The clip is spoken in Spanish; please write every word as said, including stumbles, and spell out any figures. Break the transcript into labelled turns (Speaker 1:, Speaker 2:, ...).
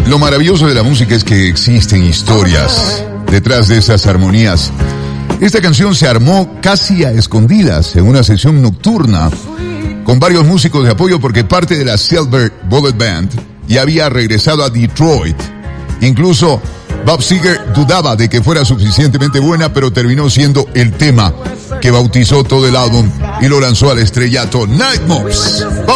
Speaker 1: Lo maravilloso de la música es que existen historias detrás de esas armonías. Esta canción se armó casi a escondidas en una sesión nocturna con varios músicos de apoyo porque parte de la Silver Bullet Band ya había regresado a Detroit. Incluso Bob Seger dudaba de que fuera suficientemente buena, pero terminó siendo el tema que bautizó todo el álbum y lo lanzó al estrellato. Night Moves.